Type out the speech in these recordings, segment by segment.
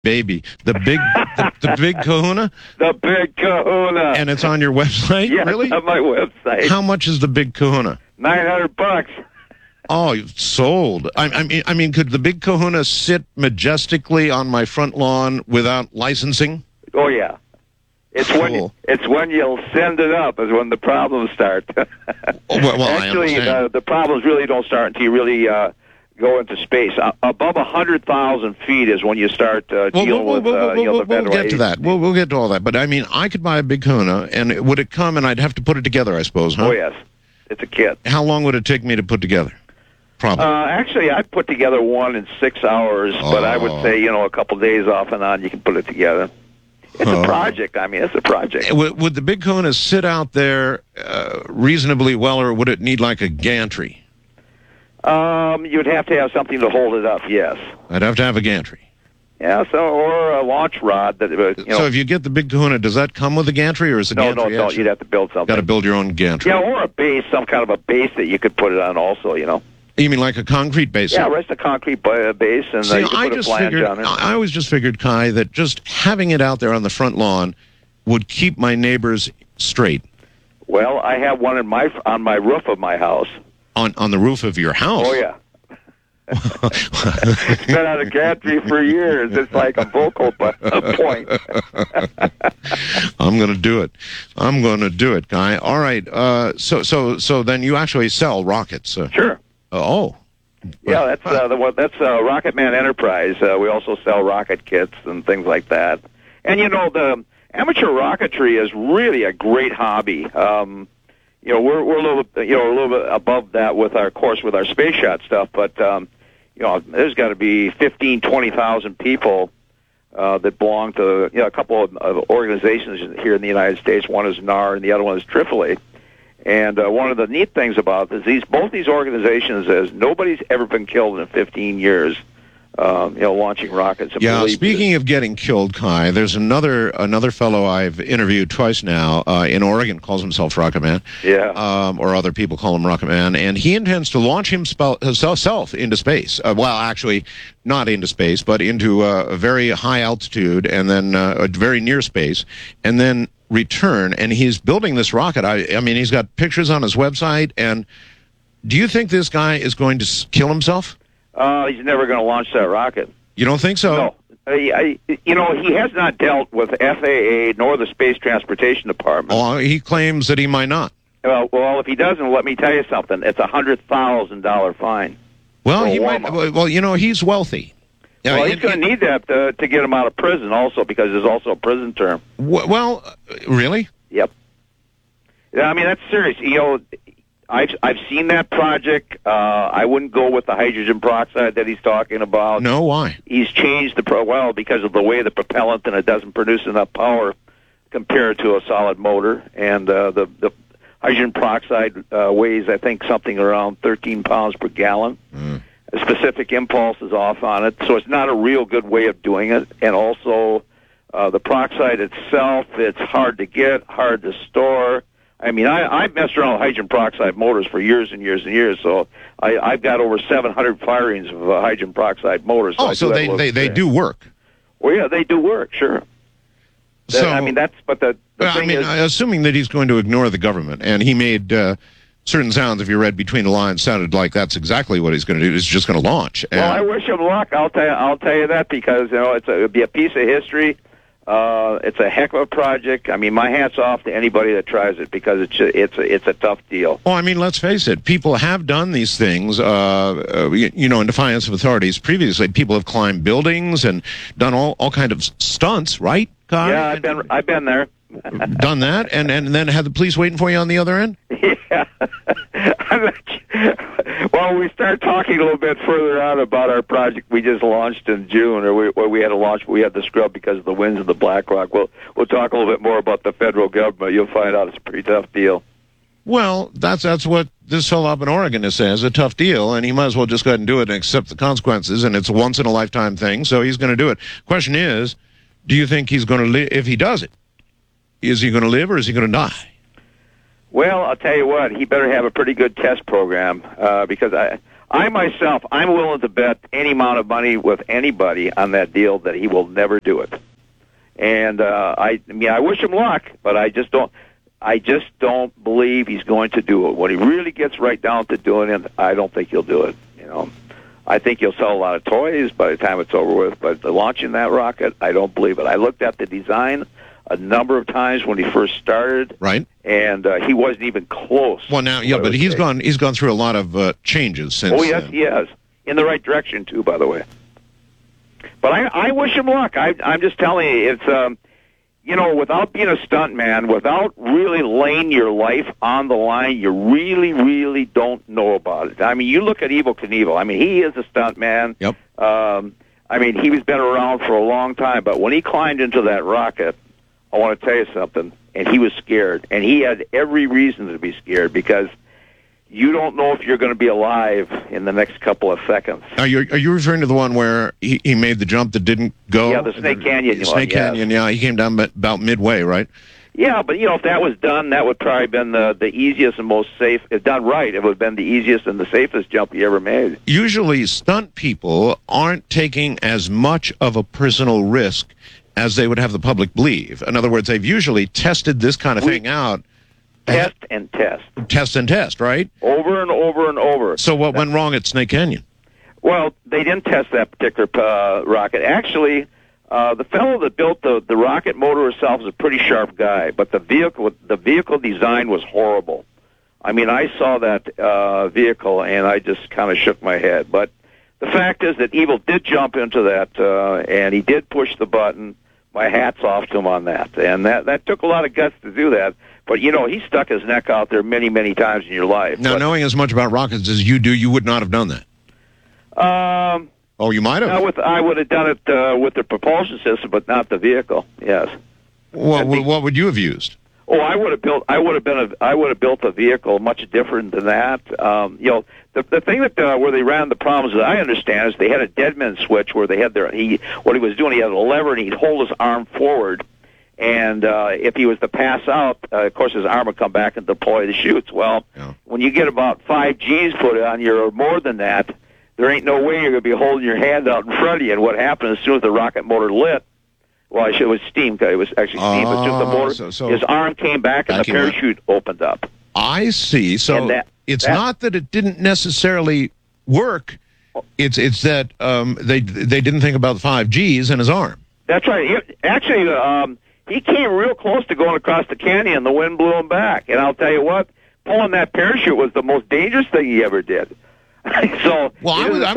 baby. The Big Kahuna? The Big Kahuna. And it's on your website? Yes, really? on my website. How much is the Big Kahuna? $900. Oh, sold. I mean, could the Big Kahuna sit majestically on my front lawn without licensing? Oh yeah, it's cool. when you'll send it up is when the problems start. well, Actually, the problems really don't start until you really go into space. Above 100,000 feet is when you start dealing with the We'll federal get to that. We'll get to all that. But I mean, I could buy a Big Kahuna, and would it come, and I'd have to put it together, I suppose, huh? Oh yes, it's a kit. How long would it take me to put together? Probably. Actually, I put together one in 6 hours, but I would say, a couple days off and on, you can put it together. It's a project. I mean, it's a project. Would the Big Kahuna sit out there reasonably well, or would it need like a gantry? You'd have to have something to hold it up, yes. I'd have to have a gantry. Yeah, or a launch rod. So if you get the Big Kahuna, does that come with a gantry, or is the gantry? No. You'd have to build something. Got to build your own gantry. Yeah, or a base, some kind of a base that you could put it on also, You mean like a concrete base? Yeah, rest a concrete base, and you can put a flange on it. I always just figured, Kai, that just having it out there on the front lawn would keep my neighbors straight. Well, I have one on my roof of my house. On the roof of your house? Oh, yeah. It's been on a gantry for years. It's like a vocal point. I'm going to do it. Kai. All right. So then you actually sell rockets. Sure. Yeah, that's Rocket Man Enterprise. We also sell rocket kits and things like that. And the amateur rocketry is really a great hobby. We're a little bit above that with our space shot stuff, but there's got to be 20,000 people that belong to a couple of organizations here in the United States. One is NAR, and the other one is AAA. And one of the neat things about this, both these organizations is nobody's ever been killed in 15 years. Launching rockets. Yeah, speaking of getting killed, Kai, there's another fellow I've interviewed twice now in Oregon, calls himself Rocket Man. Yeah. Or other people call him Rocket Man, and he intends to launch himself into space. Well, actually, not into space, but into a very high altitude, and then very near space, and then return. And he's building this rocket. I mean, he's got pictures on his website. And do you think this guy is going to kill himself? He's never going to launch that rocket. You don't think so? No. He has not dealt with FAA nor the Space Transportation Department. Oh, he claims that he might not. Well, if he doesn't, let me tell you something. It's a $100,000 fine. Well, he might. Well, he's wealthy. Yeah, well, he's going to need that to get him out of prison, also, because there's also a prison term. Well, really? Yep. Yeah, I mean, that's serious. I've seen that project. I wouldn't go with the hydrogen peroxide that he's talking about. No, why? He's changed because of the way the propellant, and it doesn't produce enough power compared to a solid motor. And the hydrogen peroxide weighs, I think, something around 13 pounds per gallon. Mm. A specific impulse is off on it, so it's not a real good way of doing it. And also, the peroxide itself, it's hard to get, hard to store. I mean, I've messed around with hydrogen peroxide motors for years and years and years, so I've got over 700 firings of hydrogen peroxide motors. So they do work. Well, yeah, they do work, sure. So I mean, the thing is, assuming that he's going to ignore the government, and he made certain sounds, if you read between the lines, sounded like that's exactly what he's going to do. He's just going to launch. Well, I wish him luck. I'll tell you that, because it'll be a piece of history. It's a heck of a project. I mean, my hat's off to anybody that tries it, because it's a tough deal. Well, I mean, let's face it. People have done these things, in defiance of authorities. Previously, people have climbed buildings and done all kind of stunts, right, Kai? Yeah, I've been there. Done that, and then had the police waiting for you on the other end? Yeah. Well, we start talking a little bit further on about our project we just launched in June, or we had to launch, but we had to scrub because of the winds of the Black Rock. We'll talk a little bit more about the federal government. You'll find out it's a pretty tough deal. Well, that's what this fellow up in Oregon is saying. It's a tough deal, and he might as well just go ahead and do it and accept the consequences, and it's a once-in-a-lifetime thing, so he's going to do it. Question is, do you think he's going to live if he does it? Is he going to live, or is he going to die? Well, I'll tell you what, he better have a pretty good test program, because I myself, I'm willing to bet any amount of money with anybody on that deal that he will never do it. And I mean, I wish him luck, but I just don't believe he's going to do it. When he really gets right down to doing it, I don't think he'll do it. You know, I think he'll sell a lot of toys by the time it's over with. But launching that rocket, I don't believe it. I looked at the design a number of times when he first started, right? And he wasn't even close. Well, now, yeah, but he's gone through a lot of changes since. Oh, yes, he has, in the right direction too, by the way. But I wish him luck. I'm just telling you, it's you know, without being a stuntman, without really laying your life on the line, you really, really don't know about it. I mean, you look at Evel Knievel. I mean, he is a stuntman. Yep. I mean, he's been around for a long time, but when he climbed into that rocket, I want to tell you something, and he was scared, and he had every reason to be scared because you don't know if you're going to be alive in the next couple of seconds. Are you referring to the one where he made the jump that didn't go? Yeah, the Snake Canyon. Snake Canyon, yeah. He came down about midway, right? Yeah, but, you know, if that was done, that would probably have been the easiest and most safe. If done right, it would have been the easiest and the safest jump he ever made. Usually, stunt people aren't taking as much of a personal risk as they would have the public believe. In other words, they've usually tested this kind of thing out. Test and test. Test and test, right? Over and over and over. So what went wrong at Snake Canyon? Well, they didn't test that particular rocket. Actually, the fellow that built the rocket motor itself is a pretty sharp guy, but the vehicle design was horrible. I mean, I saw that vehicle, and I just kind of shook my head. But the fact is that Evel did jump into that, and he did push the button. My hat's off to him on that. And that took a lot of guts to do that. But, you know, he stuck his neck out there many, many times in your life. Now, knowing as much about rockets as you do, you would not have done that. Oh, you might have. I would have done it with the propulsion system, but not the vehicle. Yes. What would you have used? Oh, I would have built a vehicle much different than that. You know, the thing that where they ran the problems that I understand is they had a deadman switch where they had what he was doing, he had a lever and he'd hold his arm forward. And if he was to pass out, of course, his arm would come back and deploy the chutes. Well, when you get about 5 Gs put on you or more than that, there ain't no way you're going to be holding your hand out in front of you. And what happened as soon as the rocket motor lit, well, it was steam. It was actually steam. It's just the motor. So his arm came back and the parachute opened up. I see. So it's not that it didn't necessarily work. It's that they didn't think about the 5 Gs in his arm. That's right. He came real close to going across the canyon, and the wind blew him back. And I'll tell you what, pulling that parachute was the most dangerous thing he ever did. So, well,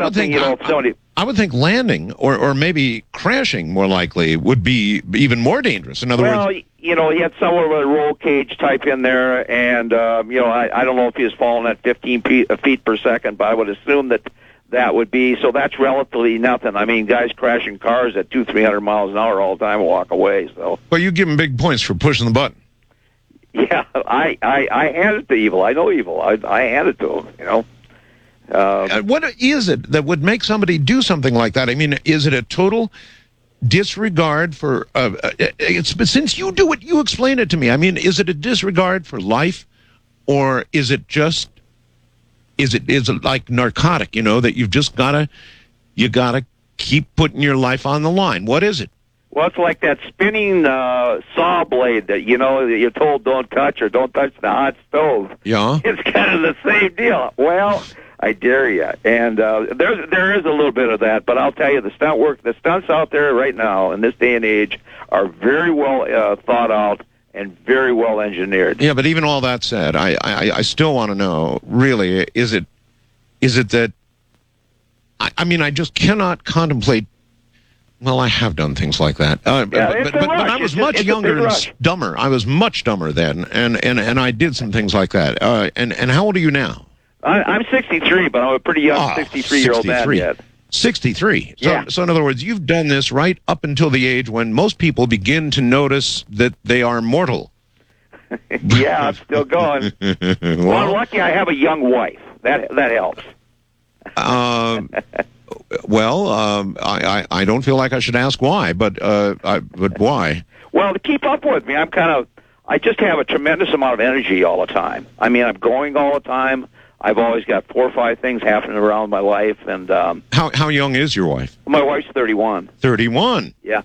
I would think landing or maybe crashing more likely would be even more dangerous. In other words, you know, he had somewhat of a roll cage type in there, and you know, I don't know if he was falling at 15 feet per second, but I would assume that would be, so that's relatively nothing. I mean, guys crashing cars at 200-300 miles an hour all the time and walk away. So, well, you give him big points for pushing the button. Yeah, I hand it to Evel. I know Evel. I hand it to him. You know. What is it that would make somebody do something like that? I mean, is it a total disregard for? But since you do it, you explain it to me. I mean, is it a disregard for life, or is it just? Is it like narcotic? You know, that you gotta keep putting your life on the line. What is it? Well, it's like that spinning saw blade that, you know, that you're told don't touch or don't touch the hot stove. Yeah. It's kind of the same deal. Well, I dare you. And there is a little bit of that, but I'll tell you, the stunts out there right now in this day and age are very well thought out and very well engineered. Yeah, but even all that said, I still want to know, really, is it that, I mean, I just cannot contemplate. Well, I have done things like that, but I was much younger and dumber. I was much dumber then, and I did some things like that. And how old are you now? I'm 63, but I'm a pretty young 63-year-old man yet. 63. Yeah. So in other words, you've done this right up until the age when most people begin to notice that they are mortal. Yeah, I'm still going. Well, I'm lucky I have a young wife. That helps. Well, I don't feel like I should ask why, but why? Well, to keep up with me, I just have a tremendous amount of energy all the time. I mean, I'm going all the time. I've always got 4 or 5 things happening around my life. And how young is your wife? My wife's 31. 31. Yeah.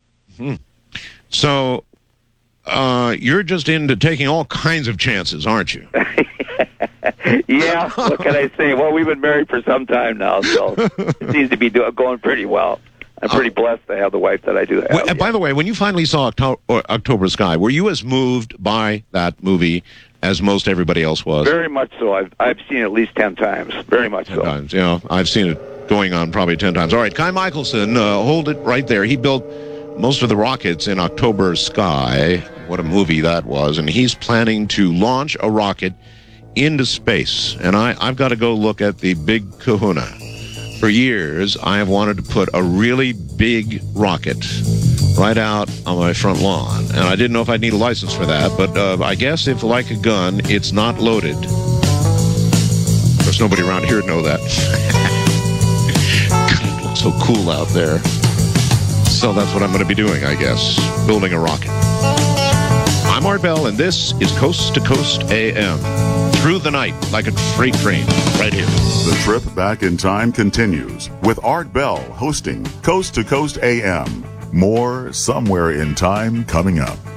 So you're just into taking all kinds of chances, aren't you? Yeah. What can I say? Well, we've been married for some time now, so it seems to be going pretty well. I'm pretty blessed to have the wife that I do have. And by the way, when you finally saw October Sky, were you as moved by that movie as most everybody else was? Very much so. I've seen it at least 10 times. Very much 10 so. times, yeah. I've seen it going on probably 10 times. All right, Kai Michelson, hold it right there. He built most of the rockets in October Sky. What a movie that was. And he's planning to launch a rocket into space. And I've got to go look at the Big Kahuna. For years, I have wanted to put a really big rocket right out on my front lawn. And I didn't know if I'd need a license for that, but I guess if, like a gun, it's not loaded. There's nobody around here to know that. God, it looks so cool out there. So that's what I'm going to be doing, I guess, building a rocket. I'm Art Bell, and this is Coast to Coast AM. Through the night, like a freight train, right here. The trip back in time continues with Art Bell hosting Coast to Coast AM. More Somewhere in Time coming up.